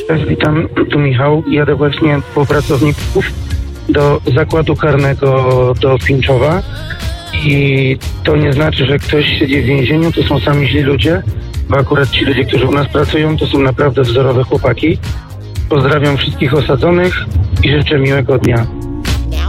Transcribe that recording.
Cześć, witam, tu Michał. Jadę właśnie po pracowników do zakładu karnego do Pińczowa i to nie znaczy, że ktoś siedzi w więzieniu, to są sami źli ludzie, bo akurat ci ludzie, którzy u nas pracują, to są naprawdę wzorowe chłopaki. Pozdrawiam wszystkich osadzonych i życzę miłego dnia.